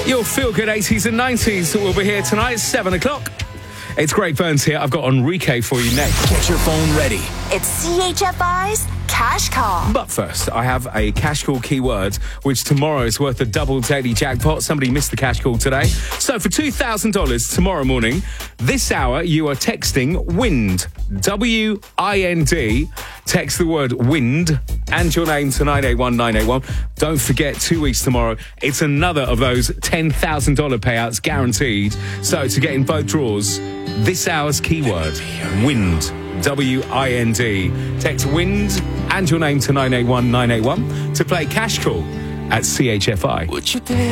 Your feel-good 80s and 90s will be here tonight, 7 o'clock. It's Greg Burns here. I've got Enrique for you next. Get your phone ready. It's CHFI's Cash Call. But first, I have a cash call keyword, which tomorrow is worth a double daily jackpot. Somebody missed the cash call today. So for $2,000 tomorrow morning, this hour, you are texting WIND. W-I-N-D. Text the word WIND and your name to 981981. Don't forget, 2 weeks tomorrow, it's another of those $10,000 payouts guaranteed. So to get in both draws, this hour's keyword, WIND. W-I-N-D. Text WIND and your name to 981981 to play Cash Call at CHFI. Would you dare?